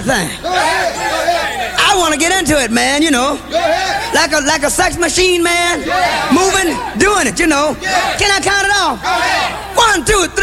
thing. I want to get into it, man, you know. Like a sex machine, man. Moving, doing it, you know. Can I count it off? 1, 2, 3.